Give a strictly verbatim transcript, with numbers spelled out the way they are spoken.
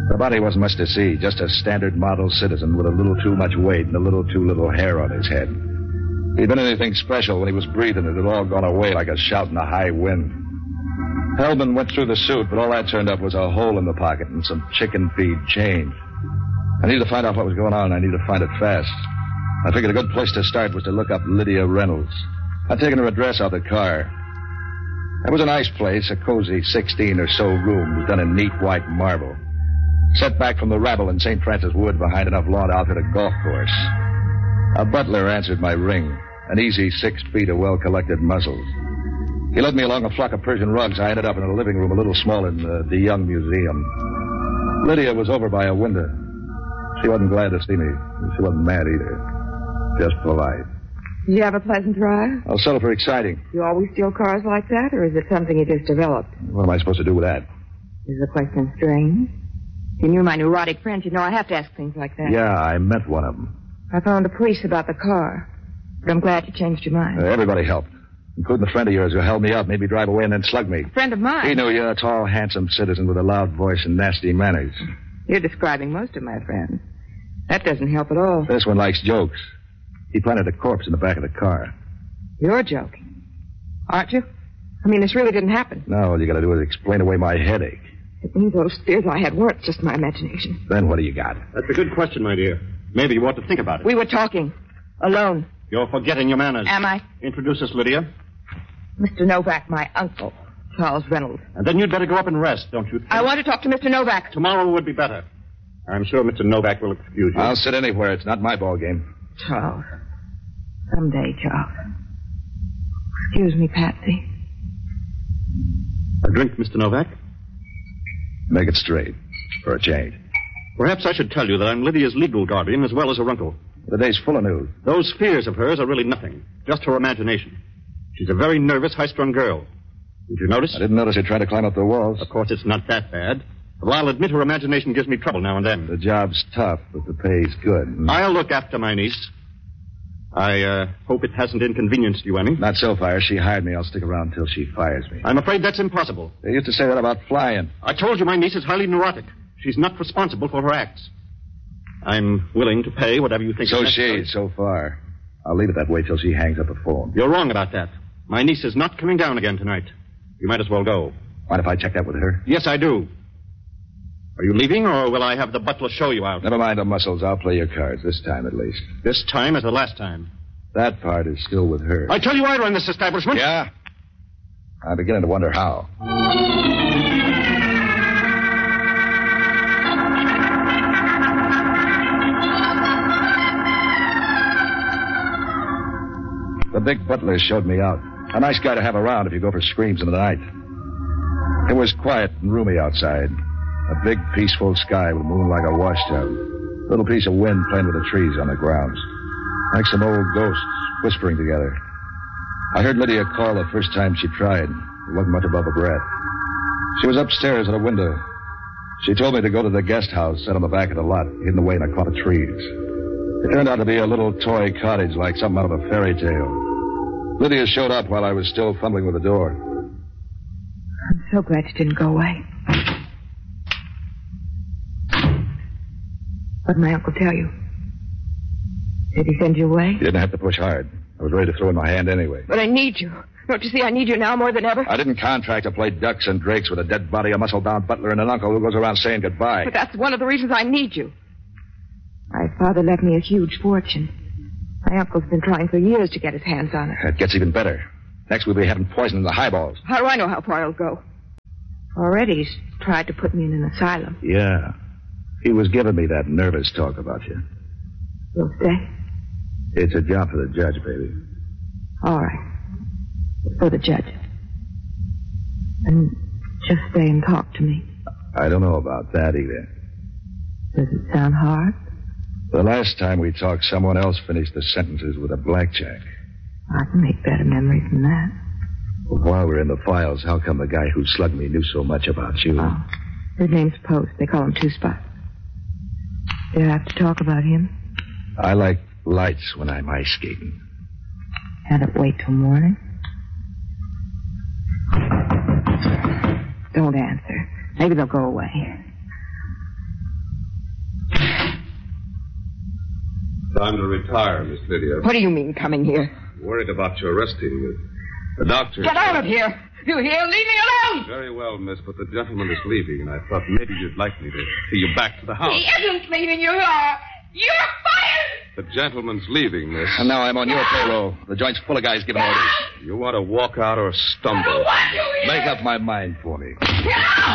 The body wasn't much to see, just a standard model citizen with a little too much weight and a little too little hair on his head. If he'd been anything special when he was breathing, it had all gone away like a shout in a high wind. Hellman went through the suit, but all that turned up was a hole in the pocket and some chicken feed change. I needed to find out what was going on, and I needed to find it fast. I figured a good place to start was to look up Lydia Reynolds. I'd taken her address out of the car. It was a nice place, a cozy sixteen or so rooms done in neat white marble. Set back from the rabble in Saint Francis Wood behind enough lawn to outfit a golf course. A butler answered my ring, an easy six feet of well-collected muscles. He led me along a flock of Persian rugs. I ended up in a living room a little smaller than the, the Young Museum. Lydia was over by a window. She wasn't glad to see me. She wasn't mad either. Just polite. Did you have a pleasant drive? I'll settle for exciting. You always steal cars like that, or is it something you just developed? What am I supposed to do with that? Is the question strange? You knew my neurotic friend. You know I have to ask things like that. Yeah, I met one of them. I phoned the police about the car, but I'm glad you changed your mind. Uh, everybody helped, including a friend of yours who held me up, made me drive away, and then slugged me. A friend of mine? He knew you, a tall, handsome citizen with a loud voice and nasty manners. You're describing most of my friends. That doesn't help at all. This one likes jokes. He planted a corpse in the back of the car. You're joking, aren't you? I mean, this really didn't happen. No, all you got to do is explain away my headache. It means those fears I had weren't just my imagination. Then what do you got? That's a good question, my dear. Maybe you ought to think about it. We were talking. Alone. You're forgetting your manners. Am I? Introduce us, Lydia. Mister Novak, my uncle, Charles Reynolds. And then you'd better go up and rest, don't you think? I want to talk to Mister Novak. Tomorrow would be better. I'm sure Mister Novak will excuse you. I'll sit anywhere. It's not my ball game. Charles. Someday, Charles. Excuse me, Patsy. A drink, Mister Novak? Make it straight, for a change. Perhaps I should tell you that I'm Lydia's legal guardian as well as her uncle. The day's full of news. Those fears of hers are really nothing. Just her imagination. She's a very nervous, high-strung girl. Did you notice? I didn't notice her trying to climb up the walls. Of course, it's not that bad. Well, I'll admit her imagination gives me trouble now and then. The job's tough, but the pay's good. I'll look after my niece. I uh, hope it hasn't inconvenienced you any. Not so far. She hired me. I'll stick around until she fires me. I'm afraid that's impossible. They used to say that about flying. I told you my niece is highly neurotic. She's not responsible for her acts. I'm willing to pay whatever you think So is necessary. she, so far. I'll leave it that way till she hangs up the phone. You're wrong about that. My niece is not coming down again tonight. You might as well go. Mind if I check that with her? Yes, I do. Are you leaving, or will I have the butler show you out? Never mind the muscles. I'll play your cards, this time at least. This time as the last time. That part is still with her. I tell you I run this establishment. Yeah? I'm beginning to wonder how. The big butler showed me out. A nice guy to have around if you go for screams in the night. It was quiet and roomy outside. A big, peaceful sky with moon like a washtub. A little piece of wind playing with the trees on the grounds. Like some old ghosts whispering together. I heard Lydia call the first time she tried. It wasn't much above a breath. She was upstairs at a window. She told me to go to the guest house set on the back of the lot, hidden away in a clump of trees. It turned out to be a little toy cottage like something out of a fairy tale. Lydia showed up while I was still fumbling with the door. I'm so glad you didn't go away. What did my uncle tell you? Did he send you away? You didn't have to push hard. I was ready to throw in my hand anyway. But I need you. Don't you see I need you now more than ever? I didn't contract to play ducks and drakes with a dead body, a muscle-bound butler, and an uncle who goes around saying goodbye. But that's one of the reasons I need you. My father left me a huge fortune. My uncle's been trying for years to get his hands on it. It gets even better. Next we'll be having poison in the highballs. How do I know how far it'll go? Already he's tried to put me in an asylum. Yeah. He was giving me that nervous talk about you. You'll stay? It's a job for the judge, baby. All right. For the judge. And just stay and talk to me. I don't know about that either. Does it sound hard? The last time we talked, someone else finished the sentences with a blackjack. I can make better memories than that. Well, while we're in the files, how come the guy who slugged me knew so much about you? Oh, his name's Post. They call him Two Spot. Do you have to talk about him? I like lights when I'm ice skating. Had it wait till morning? Don't answer. Maybe they'll go away. Time to retire, Miss Lydia. What do you mean, coming here? Worried about your arresting. The doctor... Get out of here! You hear? Leave me alone! Very well, miss, but the gentleman is leaving, and I thought maybe you'd like me to see you back to the house. He isn't leaving. You are. You're fired! The gentleman's leaving, miss. And now I'm on your payroll. The joint's full of guys giving orders. You want to walk out or stumble? I don't want you here. Make up my mind for me. Get out!